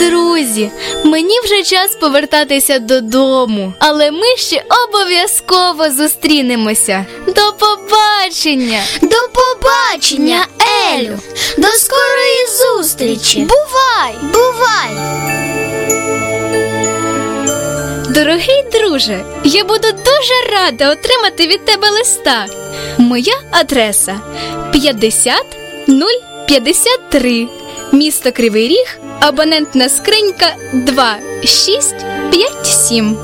Друзі, мені вже час повертатися додому, але ми ще обов'язково зустрінемося. До побачення! До побачення, Елю! До скорої зустрічі! Бувай! Бувай! Дорогий друже, я буду дуже рада отримати від тебе листа. Моя адреса 50053, місто Кривий Ріг, абонентна скринька 2657.